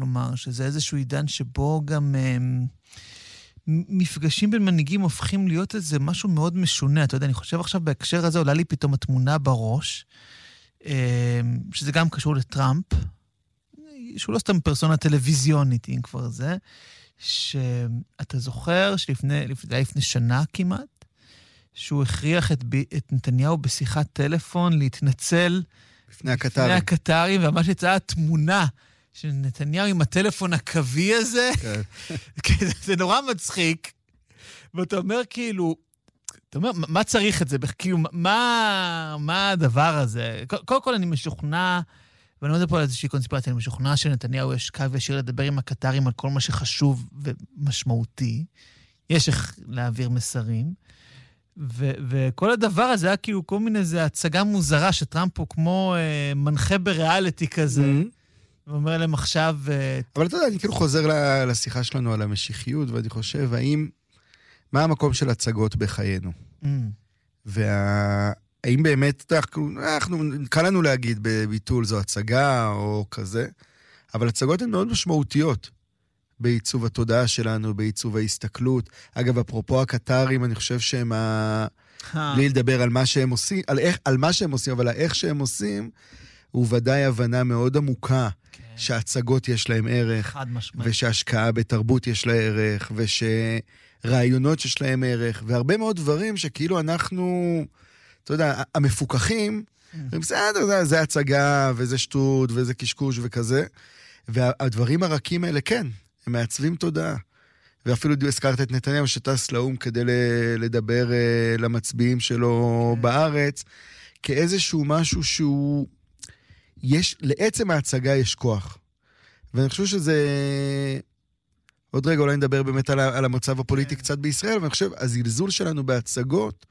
כלומר, שזה איזשהו עידן שבו גם מפגשים בין מנהיגים הופכים להיות איזה משהו מאוד משונה. אתה יודע, אני חושב עכשיו בהקשר הזה, עולה לי פתאום התמונה בראש, שזה גם קשור לטראמפ, שהוא לא סתם פרסונה טלוויזיונית, אם כבר זה, שאתה זוכר לפני שנה כמעט, שהוא הכריח את נתניהו בשיחת טלפון להתנצל לפני הקטרים, וממש יצאה התמונה של נתניהו עם הטלפון הקווי הזה, זה נורא מצחיק, ואתה אומר כאילו, אתה אומר, מה צריך את זה? כאילו, מה הדבר הזה? קודם כל אני משוכנע, ואני אומר פה על איזושהי קונספירציה, אני משוכנע שנתניהו יש קו ישיר לדבר עם הקטרים על כל מה שחשוב ומשמעותי, יש איך להעביר מסרים, וכל הדבר הזה היה כאילו כל מיני איזו הצגה מוזרה, שטראמפ הוא כמו מנחה בריאליטי כזה, ואומר להם עכשיו... אבל אתה יודע, אני כאילו חוזר לשיחה שלנו על המשיחיות, ואני חושב, מה המקום של הצגות בחיינו? האם באמת, קל לנו להגיד בביטול זו הצגה או כזה, אבל הצגות הן מאוד משמעותיות בעיצוב התודעה שלנו, בעיצוב ההסתכלות. אגב, אפרופו הקטרים, אני חושב שהם בלי לדבר על מה שהם עושים, על מה שהם עושים, אבל איך שהם עושים, הוא ודאי הבנה מאוד עמוקה, שהצגות יש להם ערך, ושהשקעה בתרבות יש לה ערך, ושרעיונות יש להם ערך, והרבה מאוד דברים שכאילו אנחנו... אתה יודע, המפוקחים, בסדר, זה הצגה, וזה שטות, וזה קשקוש וכזה, והדברים הרכים האלה, כן, הם מעצבים תודעה. ואפילו הזכרת את נתניהו שטס לאום כדי לדבר למצביעים שלו בארץ, כאיזשהו משהו שהוא, לעצם ההצגה יש כוח. ואני חושב שזה, עוד רגע אולי נדבר באמת על המצב הפוליטי קצת בישראל, ואני חושב, הזלזול שלנו בהצגות,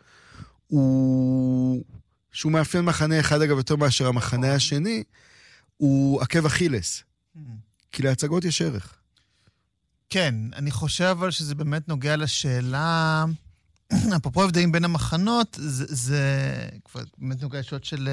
שהוא מאפיין מחנה אחד, אגב, יותר מאשר המחנה השני, הוא עקב אכילס. כי להצגות יש ערך. כן, אני חושב אבל שזה באמת נוגע לשאלה, אפרופו הבדלים בין המחנות, זה כבר באמת נוגע לשאלות של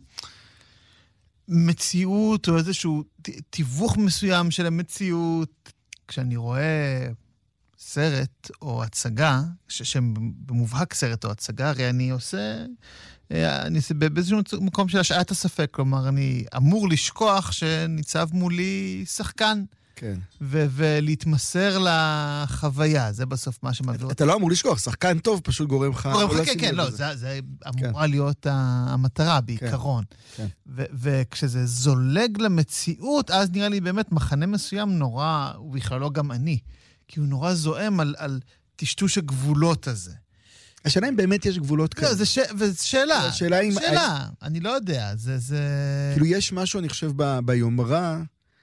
מציאות, או איזשהו תיווך מסוים של המציאות. כשאני רואה סרט או הצגה, שהם במובהק סרט או הצגה, הרי אני עושה באיזשהו מקום של השעת הספק, כלומר, אני אמור לשכוח שניצב מולי שחקן, כן. ולהתמסר לחוויה, זה בסוף מה שמעביר. אתה לא אמור לשכוח, שחקן טוב פשוט גורם לך. כן, לא, זה אמורה להיות המטרה בעיקרון. וכשזה זולג למציאות, אז נראה לי באמת מחנה מסוים נורא, ובכללו גם אני, כי הוא נורא זועם על טשטוש הגבולות הזה. השאלה אם באמת יש גבולות כאלה. לא, זו שאלה. אני לא יודע, כאילו יש משהו, אני חושב, ביומרה,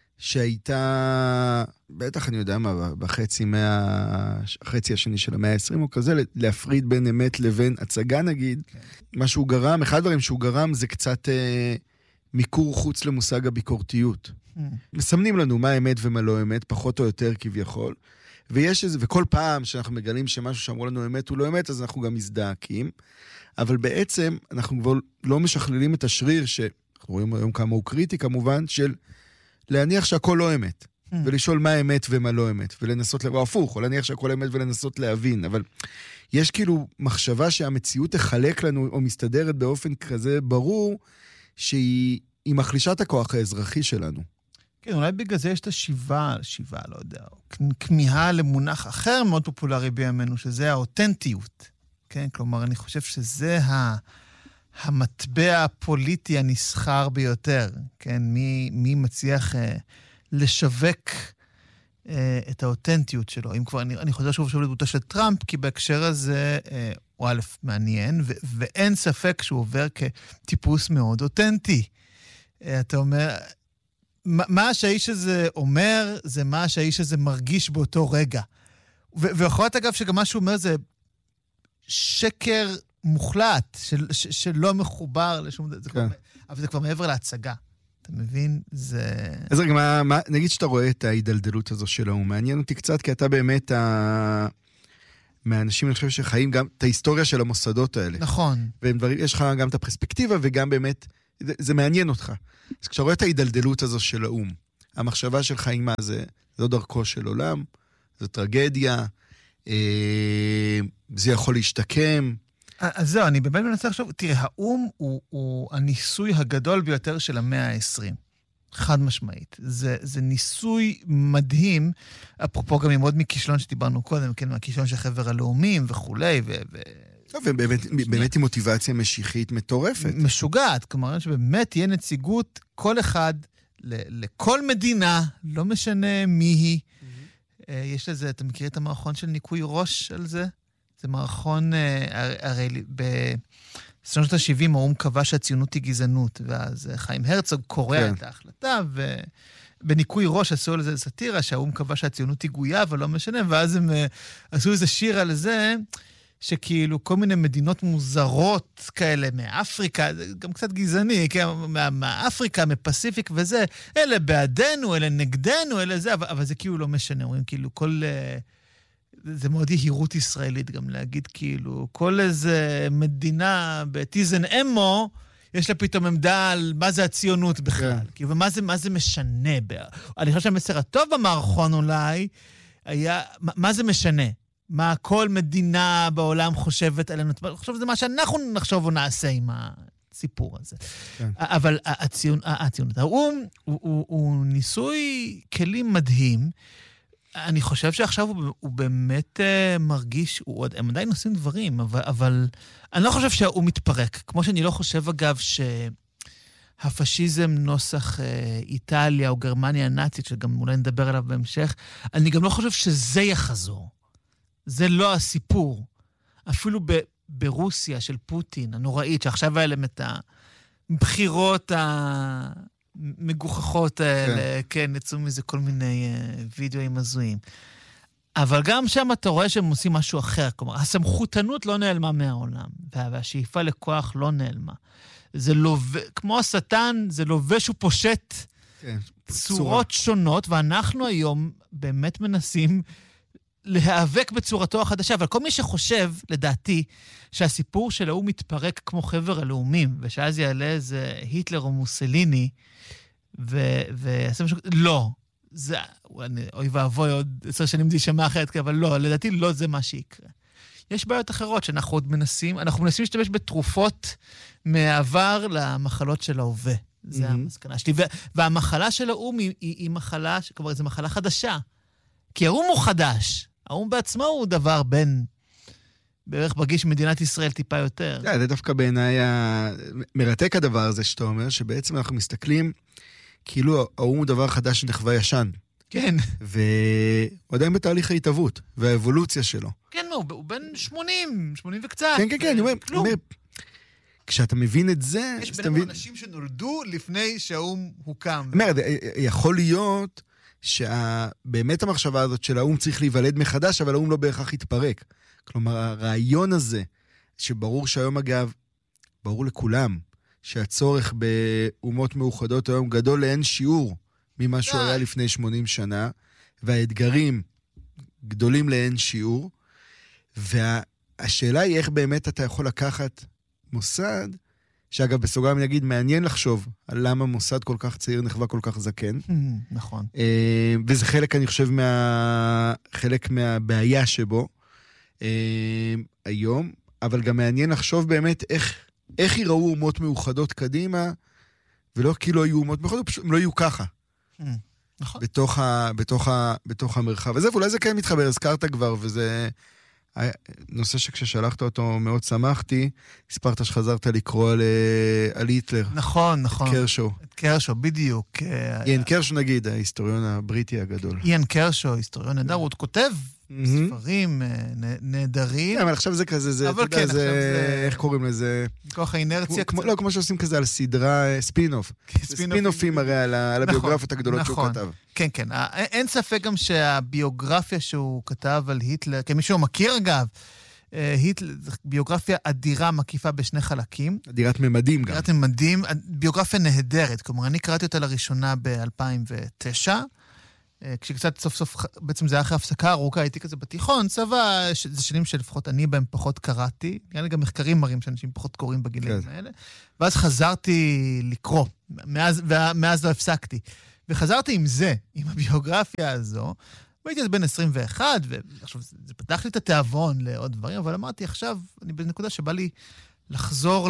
שהייתה, בטח אני יודע מה, בחצי השני של המאה ה-20 או כזה, להפריד בין אמת לבין הצגה נגיד. מה שהוא גרם, אחד הדברים שהוא גרם זה קצת מיקור חוץ למושג הביקורתיות. מסמנים לנו מה אמת ומה לא אמת, פחות או יותר כביכול. וכל פעם שאנחנו מגלים שמשהו שאמרו לנו אמת הוא לא אמת, אז אנחנו גם מזדעקים. אבל בעצם אנחנו כבר לא משכללים את השריר, שאנחנו רואים היום כמה הוא קריטי כמובן, של להניח שהכל לא אמת, ולשאול מה אמת ומה לא אמת, ולנסות, או הפוך, או להניח שהכל אמת ולנסות להבין, אבל יש כאילו מחשבה שהמציאות תחלק לנו, או מסתדרת באופן כזה ברור, שהיא מחלישת הכוח האזרחי שלנו. כן, אולי בגלל זה יש את השיבה, לא יודע, כמיהה למונח אחר מאוד פופולרי בימינו, שזה האותנטיות. כן, כלומר, אני חושב שזה המטבע הפוליטי הנסחר ביותר, כן, מי מצליח לשווק את האותנטיות שלו. אם כבר, אני חוזר שוב לדמותו של טראמפ, כי בהקשר הזה, הוא א' מעניין, ואין ספק שהוא עובר כטיפוס מאוד אותנטי. אתה אומר, מה שהאיש הזה אומר, זה מה שהאיש הזה מרגיש באותו רגע. ויכול להיות אגב שגם מה שהוא אומר זה שקר מוחלט, שלא מחובר לשום... אבל זה כבר מעבר להצגה. אתה מבין? זה... אז רגע, נגיד שאתה רואה את ההידלדלות הזו שלו, הוא מעניין אותי קצת, כי אתה באמת מהאנשים, אני חושב, שחיים גם את ההיסטוריה של המוסדות האלה. נכון. ויש לך גם את הפרספקטיבה, וגם באמת, זה מעניין אותך. אז כשאתה רואה את ההידלדלות הזו של האום, המחשבה שלך היא מה זה? זו דרכו של עולם, זו טרגדיה, זה יכול להשתקם. אז זהו, אני באמת מנסה לחשוב, תראה, האום הוא הניסוי הגדול ביותר של המאה ה-20. חד משמעית. זה ניסוי מדהים, אפרופו גם עם עוד מכישלון שדיברנו קודם, כן, מהכישלון של חבר הלאומים וכולי, ובאמת היא מוטיבציה משיחית מטורפת. משוגעת, כלומר, שבאמת תהיה נציגות כל אחד, לכל מדינה, לא משנה מי היא. יש לזה, אתה מכיר את המערכון של ניקוי ראש על זה? זה מערכון, הרי בשנות ה-70 האום קבע שהציונות היא גזענות, ואז חיים הרצוג קורא את ההחלטה, ובניקוי ראש עשו לזה סטירה, שהאום קבע שהציונות היא גויה, אבל לא משנה, ואז הם עשו איזה שיר על זה, שכאילו כל מיני מדינות מוזרות כאלה מאפריקה, זה גם קצת גזעני, כן? מאפריקה, מפסיפיק וזה, אלה בעדנו, אלה נגדנו, אלה זה, אבל זה כאילו לא משנה, אומרים כאילו כל... זה מאוד יהירות ישראלית גם להגיד כאילו, כל איזה מדינה בטיזן אמו, יש לה פתאום עמדה על מה זה הציונות בכלל, כאילו, ומה זה משנה. אני חושב שהמסר הטוב במערכון אולי, היה, מה זה משנה? מה כל מדינה בעולם חושבת עלינו? אני חושב שזה מה שאנחנו נחשוב או נעשה עם הסיפור הזה. כן. אבל הציונות, האום הוא ניסוי כלים מדהים, אני חושב שעכשיו הוא באמת מרגיש, הם עדיין עושים דברים, אבל אני לא חושב שהוא מתפרק. כמו שאני לא חושב, אגב, שהפשיזם נוסח איטליה או גרמניה הנאצית, שגם אולי נדבר עליו בהמשך, אני גם לא חושב שזה יחזור. זה לא הסיפור. אפילו ברוסיה של פוטין, הנוראית, שעכשיו היה להם את הבחירות מגוחכות האלה, כן, יצאו מזה כל מיני וידאוים הזויים. אבל גם שם אתה רואה שהם עושים משהו אחר, כלומר, הסמכותנות לא נעלמה מהעולם, והשאיפה לכוח לא נעלמה. זה כמו השטן, זה לובש ופושט צורות שונות, ואנחנו היום באמת מנסים להיאבק בצורתו החדשה, אבל כל מי שחושב, לדעתי, שהסיפור שלו הוא מתפרק כמו חבר הלאומים, ושאז יעלה איזה היטלר או מוסליני, ועשה משהו... לא. זה... אוי ואבוי, עוד 10 שנים זה יישמע אחרת, אבל לא, לדעתי לא זה מה שיקרה. יש בעיות אחרות שאנחנו עוד מנסים, אנחנו מנסים להשתמש בתרופות מהעבר למחלות של ההווה. זה המסקנה שלי. והמחלה של האום היא מחלה, כלומר, זו מחלה חדשה. כי האום הוא חדש. האום בעצמו הוא דבר בין... בערך ברגיש מדינת ישראל טיפה יותר. זה דווקא בעיניי מרתק הדבר הזה שאתה אומר, שבעצם אנחנו מסתכלים, כאילו האום הוא דבר חדש שנחווה ישן. כן. והוא עדיין בתהליך ההתהוות, והאבולוציה שלו. כן, הוא בן 80 וקצת. כן, אני אומר, כשאתה מבין את זה... יש בינינו אנשים שנולדו לפני שהאום הוקם. יכול להיות שבאמת המחשבה הזאת של האום צריך להיוולד מחדש, אבל האום לא בהכרח יתפרק. כלומר, הרעיון הזה, שברור שהיום אגב, ברור לכולם, שהצורך באומות מאוחדות היום גדול לאין שיעור ממה שהוא היה לפני 80 שנה, והאתגרים גדולים לאין שיעור, והשאלה היא איך באמת אתה יכול לקחת מוסד, שאגב בסוגריים נגיד, מעניין לחשוב על למה מוסד כל כך צעיר נחווה כל כך זקן. נכון. וזה חלק, אני חושב, חלק מהבעיה שבו, היום, אבל גם מעניין לחשוב באמת איך ייראו אומות מאוחדות קדימה, ולא כי לא יהיו אומות מאוחדות, פשוט הם לא יהיו ככה. נכון. בתוך המרחב. וזה, ואולי זה כן מתחבר, הזכרת כבר, וזה נושא שכששלחת אותו מאוד שמחתי, הספרת שחזרת לקרוא על היטלר. נכון. את קרשו. את קרשו, בדיוק. איין קרשו נגיד, ההיסטוריון הבריטי הגדול. איין קרשו, היסטוריון נהדר, הוא עוד כותב ספרים נהדרים. אבל עכשיו זה כזה, אתה יודע, איך קוראים לזה? כוח האינרציה. לא, כמו שעושים כזה על סדרה ספין-אוף. ספין-אופים הרי על הביוגרפיות הגדולות שהוא כתב. כן. אין ספק גם שהביוגרפיה שהוא כתב על היטלר, כמי שהוא מכיר אגב, היטלר, ביוגרפיה אדירה מקיפה בשני חלקים. אדירת ממדים גם. אדירת ממדים, ביוגרפיה נהדרת. כלומר, אני קראתי אותה לראשונה ב-2009, כשקצת סוף סוף, בעצם זה היה אחרי הפסקה ארוכה, הייתי כזה בתיכון, צבא, זה שנים שלפחות אני בהם פחות קראתי, נראה גם מחקרים מראים שאנשים פחות קוראים בגילים האלה, ואז חזרתי לקרוא, מאז לא הפסקתי. וחזרתי עם זה, עם הביוגרפיה הזו, והייתי אז בן 21, ועכשיו זה פתח לי את התיאבון לעוד דברים, אבל אמרתי, עכשיו אני בנקודה שבא לי לחזור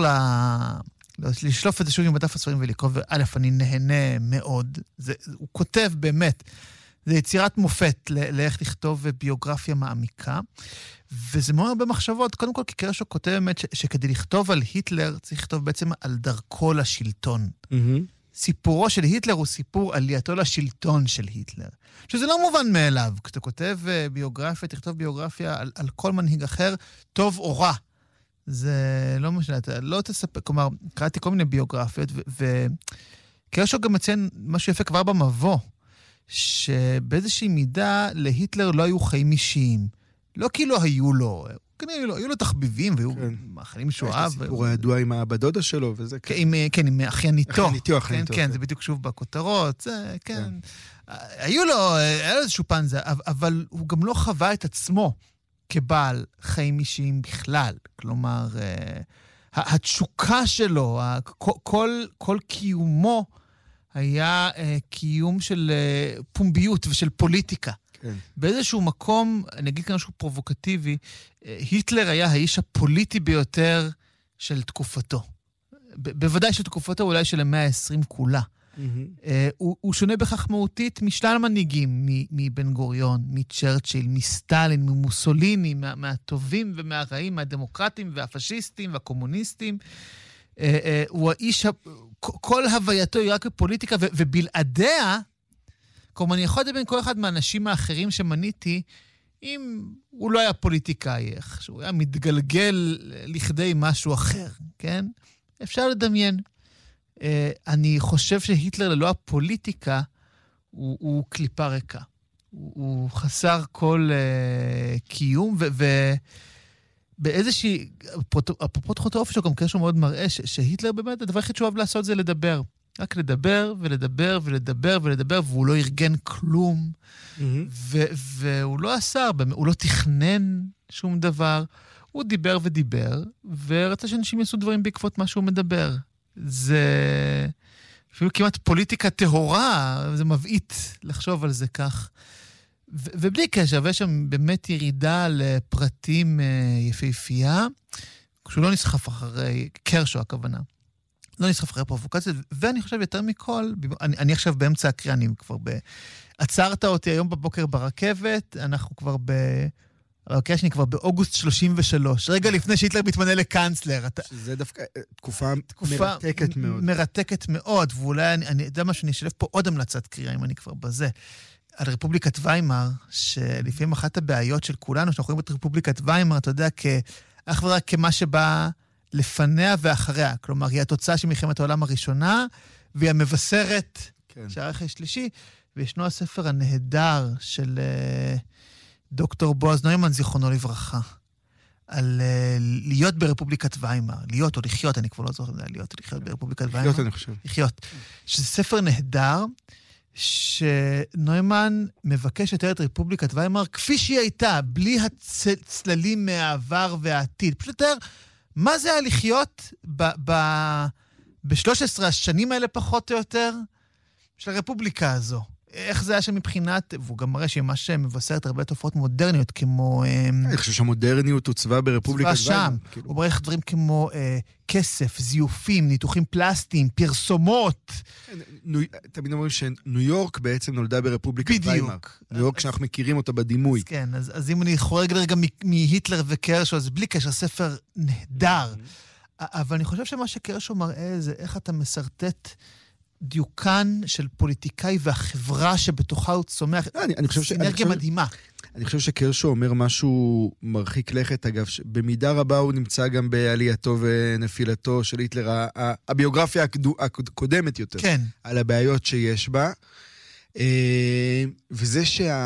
לשלוף את זה שוב עם בדף הספרים ולקרוא, וא', אני נהנה מאוד. הוא כותב באמת, זה יצירת מופת לאיך לכתוב ביוגרפיה מעמיקה, וזה מאוד הרבה מחשבות. קודם כל, כי קרשו כותב באמת שכדי לכתוב על היטלר, צריך לכתוב בעצם על דרכו לשלטון. סיפורו של היטלר הוא סיפור עלייתו לשלטון של היטלר. שזה לא מובן מאליו. כשאתה כותב ביוגרפיה, תכתוב ביוגרפיה על כל מנהיג אחר, טוב או רע. זה לא משנה, אתה לא תספר, כלומר, קראתי כל מיני ביוגרפיות, וקרשו גם מציין משהו יפה כבר במבוא, שבאיזושהי מידה להיטלר לא היו חיים אישיים. לא כי לא היו לו, היו לו תחביבים, והיו מאכלים שואה. יש סיפור הידוע עם הבדודה שלו, וזה כן, עם אחייניתו. אחייניתו. כן, זה בדיוק שוב בכותרות, זה, כן. היה לו איזשהו פנזה, אבל הוא גם לא חווה את עצמו כבעל חיים אישיים בכלל. כלומר, התשוקה שלו, כל קיומו, היה קיום של פומביות ושל פוליטיקה. כן. באיזשהו מקום, אני אגיד כאן משהו פרובוקטיבי, היטלר היה האיש הפוליטי ביותר של תקופתו. בוודאי של תקופתו, אולי של המאה ה-20 כולה. הוא שונה בכך מהותית משלל מנהיגים, מבן גוריון, מצ'רצ'יל, מסטלין, ממוסוליני, מהטובים ומהרעים, מהדמוקרטים והפשיסטים והקומוניסטים. הוא האיש, כל הווייתו היא רק בפוליטיקה, ובלעדיה, כלומר, אני יכול לדבר בין כל אחד מהאנשים האחרים שמניתי, אם הוא לא היה פוליטיקאי, שהוא היה מתגלגל לכדי משהו אחר, כן? אפשר לדמיין. אני חושב שהיטלר ללא הפוליטיקה הוא קליפה ריקה. הוא חסר כל קיום, ובאיזושהי, אפרופו תחושות האופי שלו, גם קרשו מאוד מראה שהיטלר באמת, הדבר הכי שהוא אוהב לעשות זה לדבר. רק לדבר ולדבר ולדבר ולדבר, והוא לא ארגן כלום, והוא לא עשה, הוא לא תכנן שום דבר, הוא דיבר ודיבר, ורצה שאנשים יעשו דברים בעקבות מה שהוא מדבר. זה אפילו כמעט פוליטיקה טהורה, זה מבעית לחשוב על זה כך. ובלי קשר, ויש שם באמת ירידה לפרטים יפהפייה, כשהוא לא נסחף אחרי, קרשו הכוונה, לא נסחף אחרי פרובוקציות, ואני חושב יותר מכל, אני עכשיו באמצע הקריאה, אני כבר עצרת אותי היום בבוקר ברכבת, אנחנו כבר הקריאה שלי כבר באוגוסט 33, רגע לפני שהיטלר מתמנה לקאנצלר. שזה דווקא תקופה מרתקת מאוד. מרתקת מאוד, ואולי אני יודע מה שאני אשלב פה עוד המלצת קריאה, אם אני כבר בזה. על רפובליקת ויימר, שלפעמים אחת הבעיות של כולנו, שאנחנו רואים את רפובליקת ויימר, אתה יודע, אך ורק כמה שבא לפניה ואחריה. כלומר, היא התוצאה של מלחמת העולם הראשונה, והיא המבשרת של הערך השלישי, וישנו הספר הנהדר של דוקטור בועז נוימן, זיכרונו לברכה, על להיות ברפובליקת ויימר, להיות או לחיות, אני כבר לא זוכר, להיות או לחיות ברפובליקת ויימר. לחיות, אני חושב. לחיות. שזה ספר נהדר, שנוימן מבקש לתאר את רפובליקת ויימר כפי שהיא הייתה, בלי הצללים מהעבר והעתיד. פשוט לתאר מה זה היה לחיות ב-13 השנים האלה פחות או יותר של הרפובליקה הזו. איך זה היה שמבחינת, והוא גם מראה שמה שמבשרת הרבה תופעות מודרניות כמו אני חושב שהמודרניות הוצבה ברפובליקת ויימר. הוא מראה איך דברים כמו כסף, זיופים, ניתוחים פלסטיים, פרסומות. תמיד אומרים שניו יורק בעצם נולדה ברפובליקת ויימר. בדיוק. ניו יורק שאנחנו מכירים אותה בדימוי. כן, אז אם אני חורג רגע מהיטלר וקרשו, אז בלי קשר, ספר נהדר. אבל אני חושב שמה שקרשו מראה זה איך אתה מסרטט דיוקן של פוליטיקאי והחברה שבתוכה הוא צומח. אנרגיה מדהימה. אני חושב שקרשו אומר משהו מרחיק לכת, אגב, במידה רבה הוא נמצא גם בעלייתו ונפילתו של היטלר, הביוגרפיה הקודמת יותר, כן. על הבעיות שיש בה, וזה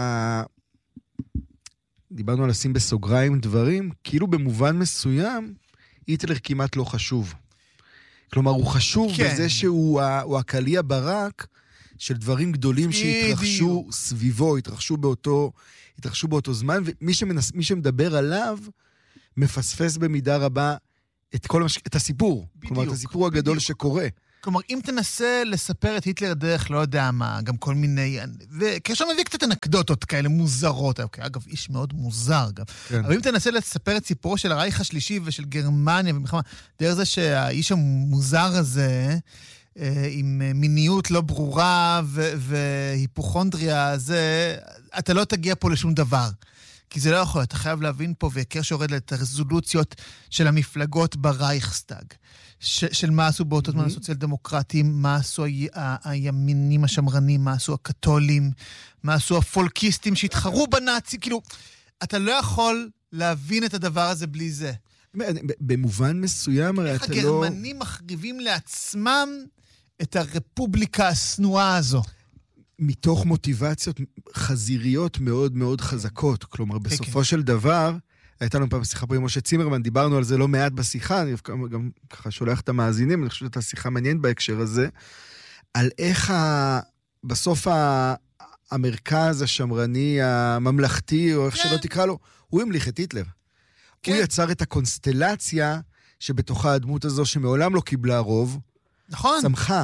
דיברנו על לשים בסוגריים דברים, כאילו במובן מסוים, היטלר כמעט לא חשוב. כלומר, הוא חשוב בזה שהוא הקליע ברק של דברים גדולים שהתרחשו סביבו, התרחשו באותו זמן, ומי שמדבר עליו מפספס במידה רבה את הסיפור. כלומר, את הסיפור הגדול שקורה. כלומר, אם תנסה לספר את היטלר דרך, לא יודע מה, גם כל מיני, וכאשר מביא קצת אנקדוטות כאלה מוזרות, אוקיי, אגב, איש מאוד מוזר גם, כן. אבל אם תנסה לספר את סיפורו של הרייך השלישי ושל גרמניה ומלחמה, דרך זה שהאיש המוזר הזה, עם מיניות לא ברורה והיפוכונדריה, אתה לא תגיע פה לשום דבר. כי זה לא יכול, אתה חייב להבין פה, והכר שיורד את הרזולוציות של המפלגות ברייכסטאג, של מה עשו באותו זמן הסוציאל דמוקרטים, מה עשו הימינים השמרנים, מה עשו הקתולים, מה עשו הפולקיסטים שהתחרו בנאצי, כאילו, אתה לא יכול להבין את הדבר הזה בלי זה. במובן מסוים, הרי אתה לא... איך הגרמנים מחריבים לעצמם את הרפובליקה הסנועה הזו. מתוך מוטיבציות חזיריות מאוד מאוד חזקות. כלומר, בסופו של דבר, הייתה לנו פעם שיחה פה עם משה צימרמן, דיברנו על זה לא מעט בשיחה, אני גם ככה שולח את המאזינים, אני חושב שאת השיחה מעניינת בהקשר הזה, על איך בסוף המרכז השמרני, הממלכתי, או איך שלא תקרא לו, הוא המליך את היטלר. הוא יצר את הקונסטלציה שבתוכה הדמות הזו, שמעולם לא קיבלה רוב, צמחה.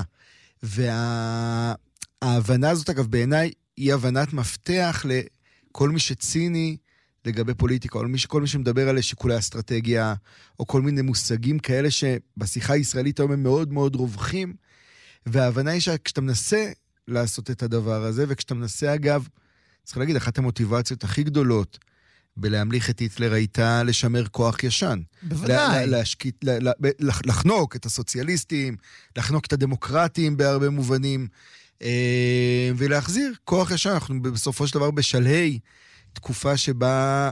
ההבנה הזאת, אגב, בעיניי, היא הבנת מפתח לכל מי שציני לגבי פוליטיקה, או כל מי שמדבר על שיקולי אסטרטגיה, או כל מיני מושגים כאלה שבשיחה הישראלית היום הם מאוד מאוד רווחים, וההבנה היא שכשאתה מנסה לעשות את הדבר הזה, וכשאתה מנסה, אגב, צריך להגיד, אחת המוטיבציות הכי גדולות בלהמליך את היטלר הייתה לשמר כוח ישן. בוודאי. לחנוק את הסוציאליסטים, לחנוק את הדמוקרטים בהרבה מובנים, ולהחזיר כוח ישן. אנחנו בסופו של דבר בשלהי תקופה שבה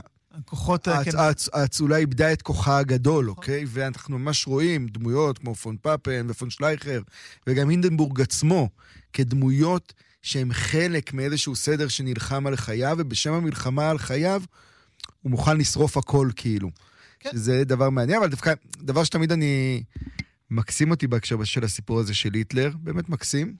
האצולה איבדה את כוחה הגדול, אוקיי? ואנחנו ממש רואים דמויות כמו פון פאפן ופון שלייכר, וגם הינדנבורג עצמו, כדמויות שהן חלק מאיזשהו סדר שנלחם על חייו, ובשם המלחמה על חייו, הוא מוכן לשרוף הכל כאילו. זה דבר מעניין, אבל דווקא דבר שתמיד אני מקסים אותי בהקשר של הסיפור הזה של היטלר, באמת מקסים,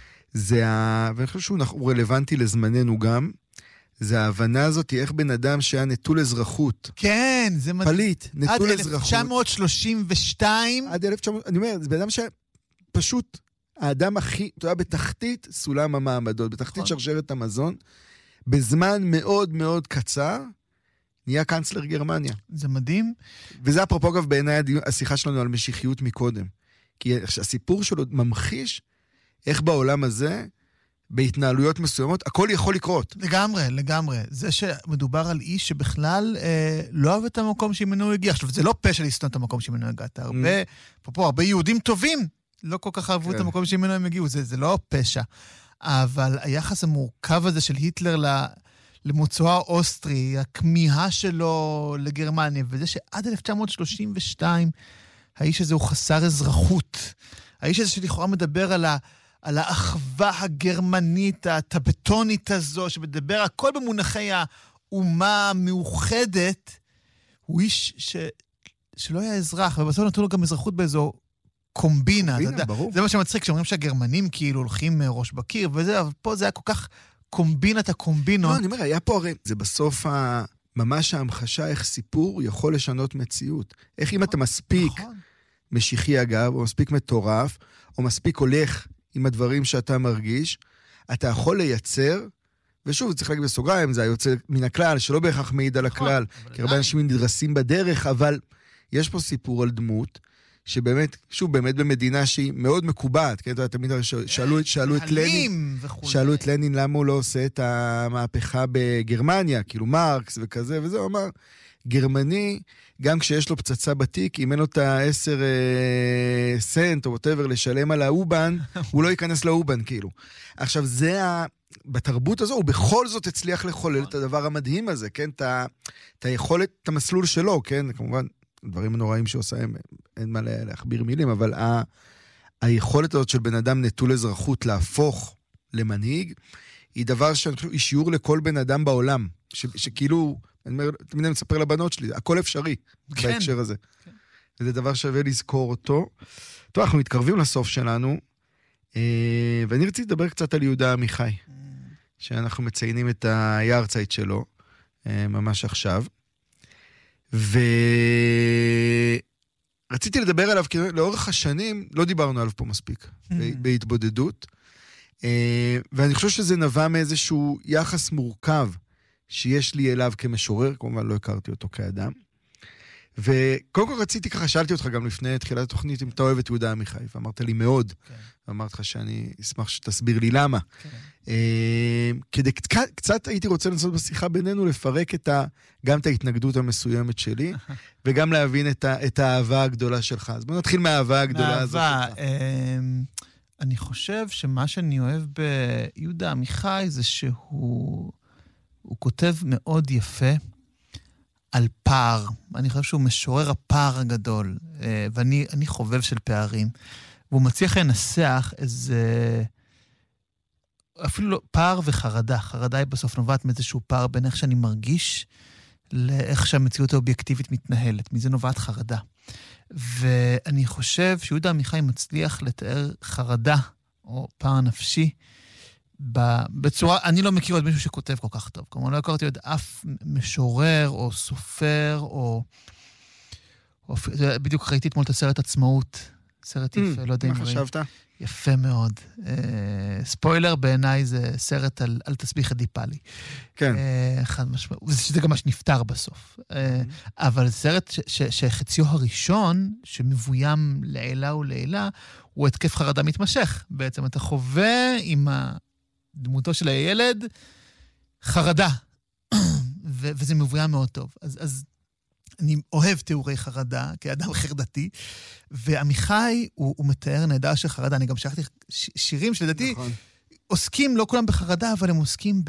ואני חושב שהוא רלוונטי לזמננו גם, זה ההבנה הזאת, איך בן אדם שהיה נטול אזרחות. כן, זה מדהים. פליט, נטול אזרחות. עד 1932. עד 1900, אני אומר, זה בן אדם שפשוט, האדם הכי, אתה יודע, בתחתית סולם המעמדות, בתחתית שרשרת המזון, בזמן מאוד מאוד קצר, נהיה קאנצלר גרמניה. זה מדהים. וזה אפרופו אגב בעיניי השיחה שלנו על משיחיות מקודם. כי הסיפור שלו ממחיש איך בעולם הזה, בהתנהלויות מסוימות, הכל יכול לקרות. לגמרי, לגמרי. זה שמדובר על איש שבכלל לא אוהב את המקום שממנו הוא הגיע. עכשיו, זה לא פשע לשנוא את המקום שממנו הגעת. הרבה יהודים טובים לא כל כך אהבו את המקום שממנו הם הגיעו. זה לא פשע. אבל היחס המורכב הזה של היטלר למוצאו האוסטרי, הכמיהה שלו לגרמניה, וזה שעד 1932 האיש הזה הוא חסר אזרחות. האיש הזה שלכאורה מדבר על האחווה הגרמנית, הטבטונית הזו, שמדבר הכל במונחי האומה המאוחדת, הוא איש שלא היה אזרח, ובסוף נתנו לו גם אזרחות באיזו קומבינה. ברור. זה מה שמצחיק, שאומרים שהגרמנים כאילו הולכים ראש בקיר, וזה, אבל פה זה היה כל כך קומבינת הקומבינות. לא, אני אומר, היה פה הרי, זה בסוף ממש ההמחשה איך סיפור יכול לשנות מציאות. איך אם אתה מספיק משיחי אגב, או מספיק מטורף, או מספיק הולך עם הדברים שאתה מרגיש, אתה יכול לייצר, ושוב, צריך להגיד בסוגריים, זה היוצא מן הכלל, שלא בהכרח מעיד על הכלל, כי הרבה אנשים נדרסים בדרך, אבל יש פה סיפור על דמות, שבאמת, שוב, באמת במדינה שהיא מאוד מקובעת, כן, תמיד שאלו את לנין למה הוא לא עושה את המהפכה בגרמניה, כאילו מרקס וכזה, וזה הוא אמר, גרמני, גם כשיש לו פצצה בתיק, אם אין לו את 10 סנט או whatever לשלם על האובן, הוא לא ייכנס לאובן, כאילו. עכשיו, זה בתרבות הזו, הוא בכל זאת הצליח לחולל את הדבר המדהים הזה, כן, את היכולת, את המסלול שלו, כן, כמובן, דברים הנוראים שעושה, אין מה להכביר מילים, אבל היכולת הזאת של בן אדם נטול אזרחות להפוך למנהיג, היא דבר שאני חושב, היא שיעור לכל בן אדם בעולם, שכאילו, תמיד אני מספר לבנות שלי, הכל אפשרי בהקשר הזה. וזה דבר שווה לזכור אותו. טוב, אנחנו מתקרבים לסוף שלנו, ואני רציתי לדבר קצת על יהודה עמיחי, שאנחנו מציינים את היארצייט שלו, ממש עכשיו. רציתי לדבר עליו, כי לאורך השנים לא דיברנו עליו פה מספיק, בהתבודדות, ואני חושב שזה נבע מאיזשהו יחס מורכב שיש לי אליו כמשורר, כמובן לא הכרתי אותו כאדם, וקודם כל רציתי ככה, שאלתי אותך גם לפני תחילת התוכנית, אם אתה אוהב את יהודה עמיחי, ואמרת לי מאוד, ואמרתי לך שאני אשמח שתסביר לי למה. כדי קצת הייתי רוצה לנסות בשיחה בינינו, לפרק גם את ההתנגדות המסוימת שלי, וגם להבין את האהבה הגדולה שלך. אז בוא נתחיל מהאהבה הגדולה הזאת שלך. אני חושב שמה שאני אוהב ביהודה עמיחי, זה שהוא כותב מאוד יפה, על פער. אני חושב שהוא משורר הפער הגדול, ואני חובב של פערים. והוא מצליח לנסח איזה, אפילו לא, פער וחרדה. חרדה היא בסוף נובעת מאיזשהו פער בין איך שאני מרגיש, לאיך שהמציאות האובייקטיבית מתנהלת. מזה נובעת חרדה. ואני חושב שיהודה עמיחי מצליח לתאר חרדה, או פער נפשי, בצורה, אני לא מכיר עוד מישהו שכותב כל כך טוב. כלומר, לא הכרתי עוד אף משורר או סופר, או בדיוק ראיתי אתמול את הסרט עצמאות. סרט יפה, לא יודע אם מה חשבת? יפה מאוד. ספוילר, בעיניי זה סרט על תסביך אדיפלי. כן. וזה גם מה שנפטר בסוף. אבל זה סרט שחציו הראשון, שמבוים לעילה ולעילה, הוא התקף חרדה מתמשך. בעצם אתה חווה עם דמותו של הילד, חרדה. וזה מבוים מאוד טוב. אז אני אוהב תיאורי חרדה, כאדם חרדתי, ועמיחי הוא מתאר נהדר של חרדה. אני גם שלחתי שירים שלדעתי, עוסקים לא כולם בחרדה, אבל הם עוסקים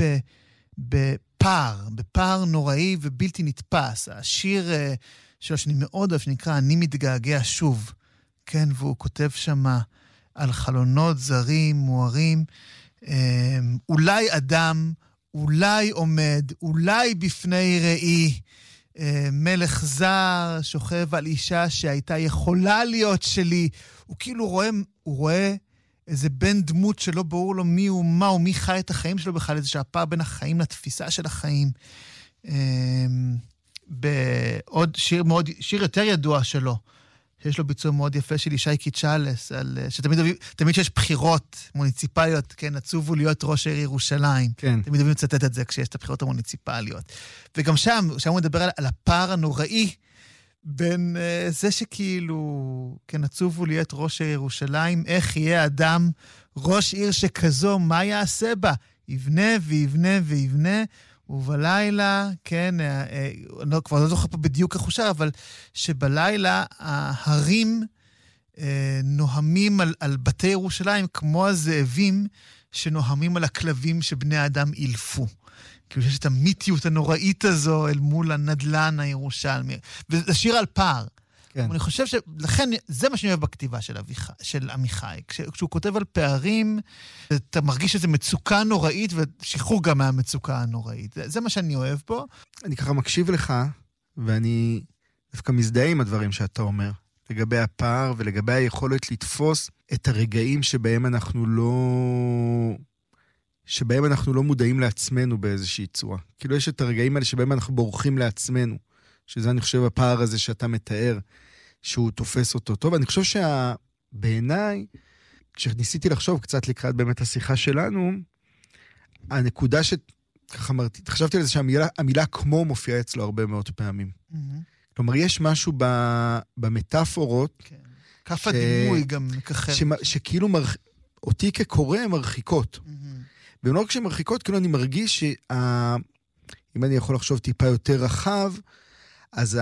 בפער נוראי ובלתי נתפס. השיר שלו שאני מאוד אוהב, שנקרא אני מתגעגע שוב, כן, והוא כותב שם על חלונות זרים, מוארים, אולי אדם, אולי עומד, אולי בפני ראי, מלך זר שוכב על אישה שהייתה יכולה להיות שלי. הוא כאילו רואה איזה בן דמות שלא ברור לו מי הוא מה, ומי חי את החיים שלו בכלל, איזה שהפער בין החיים לתפיסה של החיים. בעוד שיר יותר ידוע שלו, שיש לו ביצוע מאוד יפה של שייקי צ'אלס, שתמיד שיש בחירות מוניציפליות, כן, עצובו להיות ראש העיר ירושלים. כן. תמיד אוהבים לצטט את זה כשיש את הבחירות המוניציפליות. וגם שם הוא מדבר על הפער הנוראי, בין זה שכאילו, כן, עצובו להיות ראש העיר ירושלים, איך יהיה אדם ראש עיר שכזו, מה יעשה בה? יבנה ויבנה ויבנה, ובלילה, כן, כבר לא זוכר פה בדיוק איך הוא שר, אבל שבלילה ההרים נוהמים על בתי ירושלים, כמו הזאבים שנוהמים על הכלבים שבני האדם אילפו. כאילו שיש את המיתיות הנוראית הזו אל מול הנדלן הירושלמי. וזה שיר על פער. כן. אני חושב שלכן זה מה שאני אוהב בכתיבה של עמיחי. כשהוא כותב על פערים, אתה מרגיש איזו מצוקה נוראית, ושחרור גם מהמצוקה הנוראית. זה מה שאני אוהב פה. אני ככה מקשיב לך, ואני דווקא מזדהה עם הדברים שאתה אומר, לגבי הפער ולגבי היכולת לתפוס את הרגעים שבהם אנחנו לא מודעים לעצמנו באיזושהי צורה. כאילו יש את הרגעים האלה שבהם אנחנו בורחים לעצמנו. שזה אני חושב הפער הזה שאתה מתאר, שהוא תופס אותו טוב. אני חושב שבעיניי, כשניסיתי לחשוב קצת לקראת באמת השיחה שלנו, הנקודה שככה אמרתי, חשבתי על זה שהמילה כמו מופיעה אצלו הרבה מאוד פעמים. כלומר, יש משהו במטאפורות, כף הדימוי גם מכחר. שכאילו אותי כקורא מרחיקות. ולא רק שהן מרחיקות, כאילו אני מרגיש אם אני יכול לחשוב טיפה יותר רחב, אז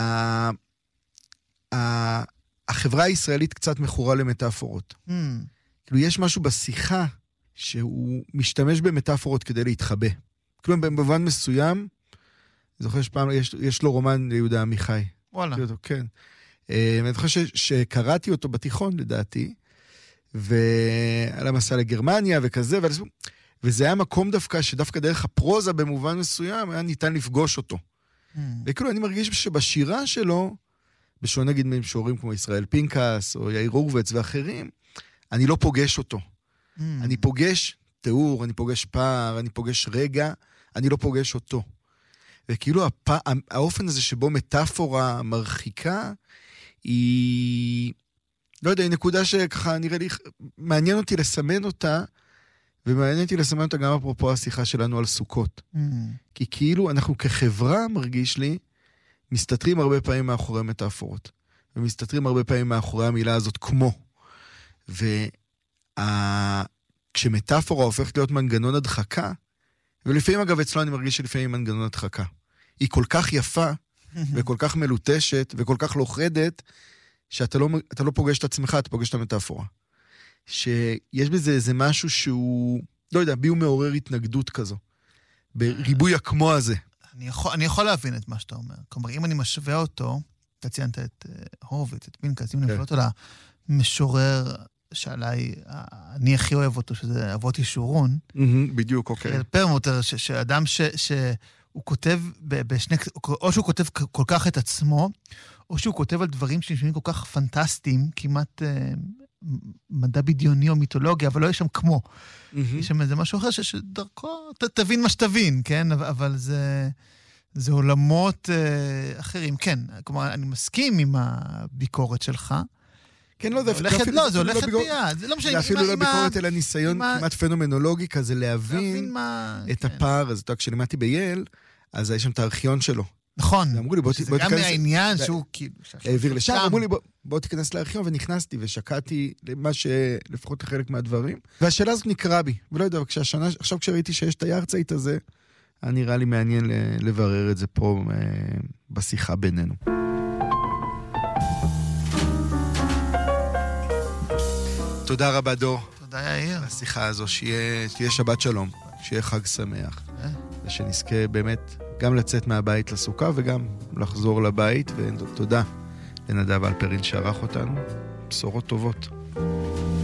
החברה הישראלית קצת מכורה למטאפורות. כאילו יש משהו בשיחה שהוא משתמש במטאפורות כדי להתחבא. כאילו במובן מסוים, זוכר שפעם יש לו רומן ליהודה עמיחי. וואלה. כן. אני חושב שקראתי אותו בתיכון לדעתי, ועל המסע לגרמניה וכזה, וזה היה מקום דווקא שדווקא דרך הפרוזה במובן מסוים היה ניתן לפגוש אותו. וכאילו אני מרגיש שבשירה שלו, בשונה נגיד ממשוררים כמו ישראל פינקס או יאיר הורוביץ ואחרים, אני לא פוגש אותו. אני פוגש תיאור, אני פוגש פער, אני פוגש רגע, אני לא פוגש אותו. וכאילו האופן הזה שבו מטאפורה מרחיקה, היא, לא יודע, היא נקודה שככה נראה לי, מעניין אותי לסמן אותה, ומעניין אותי לסמן אותה גם אפרופו השיחה שלנו על סוכות. כי כאילו אנחנו כחברה, מרגיש לי, מסתתרים הרבה פעמים מאחורי מטאפורות, ומסתתרים הרבה פעמים מאחורי המילה הזאת כמו. כשמטאפורה הופכת להיות מנגנון הדחקה, ולפעמים אגב אצלו אני מרגיש שלפעמים מנגנון הדחקה, היא כל כך יפה, וכל כך מלוטשת, וכל כך לוחדת, שאתה לא פוגש את עצמך, אתה פוגש את המטאפורה. שיש בזה איזה משהו שהוא, לא יודע, בי הוא מעורר התנגדות כזו, בריבוי הכמו הזה. אני יכול להבין את מה שאתה אומר. כלומר, אם אני משווה אותו, אתה ציינת את הורוביץ, את פינקס, אם אני משווה אותו למשורר שעליי, אני הכי אוהב אותו, שזה אבות ישורון. בדיוק, אוקיי. פרמוטר, שאדם שהוא כותב בשני, או שהוא כותב כל כך את עצמו, או שהוא כותב על דברים שנשמעים כל כך פנטסטיים, כמעט מדע בדיוני או מיתולוגיה, אבל לא יש שם כמו. יש שם איזה משהו אחר שדרכו, תבין מה שתבין, כן? אבל זה עולמות אחרים. כן, כלומר, אני מסכים עם הביקורת שלך. כן, זה הולכת ביד. זה אפילו לא ביקורת, אלא ניסיון כמעט פנומנולוגי כזה, להבין את הפער הזה. כשלימדתי בייל, אז היה שם את הארכיון שלו. נכון. אמרו לי, בוא תיכנס... זה גם מהעניין שהוא כאילו... העביר לשם, אמרו לי, בוא תיכנס לארכיון, ונכנסתי ושקעתי למה שלפחות לחלק מהדברים. והשאלה הזאת נקרא בי. ולא יודע, עכשיו כשראיתי שיש את היארצייט הזה, היה נראה לי מעניין לברר את זה פה בשיחה בינינו. תודה רבה, דור. תודה, יאיר. השיחה הזו, שתהיה שבת שלום, שיהיה חג שמח. ושנזכה באמת גם לצאת מהבית לסוכה וגם לחזור לבית, ותודה לנדב אלפרין שערך אותנו. בשורות טובות.